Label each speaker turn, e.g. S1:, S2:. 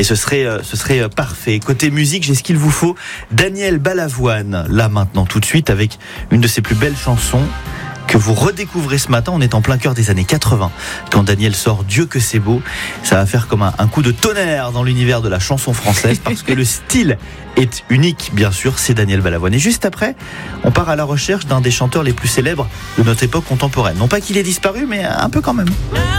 S1: et ce serait parfait. Côté musique, j'ai ce qu'il vous faut. Daniel Balavoine, là maintenant tout de suite avec une de ses plus belles chansons que vous redécouvrez ce matin. On est en plein cœur des années 80 quand Daniel sort Dieu que c'est beau. Ça va faire comme un coup de tonnerre dans l'univers de la chanson française parce que le style est unique, bien sûr. C'est Daniel Balavoine. Et juste après, on part à la recherche d'un des chanteurs les plus célèbres de notre époque contemporaine. Non pas qu'il ait disparu, mais un peu quand même.